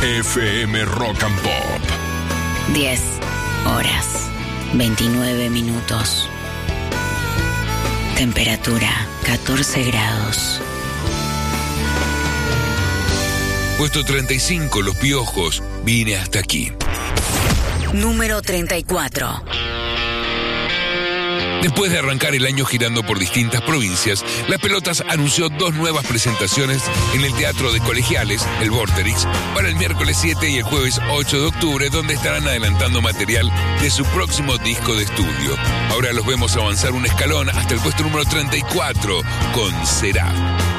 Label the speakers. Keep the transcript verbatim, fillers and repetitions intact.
Speaker 1: F M Rock and Pop.
Speaker 2: diez horas, veintinueve minutos. Temperatura catorce grados.
Speaker 3: Puesto treinta y cinco, Los Piojos, Vine hasta aquí.
Speaker 2: Número treinta y cuatro.
Speaker 3: Después de arrancar el año girando por distintas provincias, Las Pelotas anunció dos nuevas presentaciones en el Teatro de Colegiales, el Vorterix, para el miércoles siete y el jueves ocho de octubre, donde estarán adelantando material de su próximo disco de estudio. Ahora los vemos avanzar un escalón hasta el puesto número treinta y cuatro con Será.